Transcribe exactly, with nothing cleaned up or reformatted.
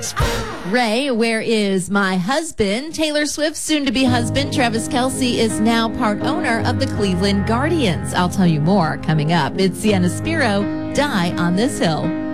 Ray, where is my husband? Taylor Swift's soon-to-be husband, Travis Kelce, is now part owner of the Cleveland Guardians. I'll tell you more coming up. It's Sienna Spiro, Die on This Hill.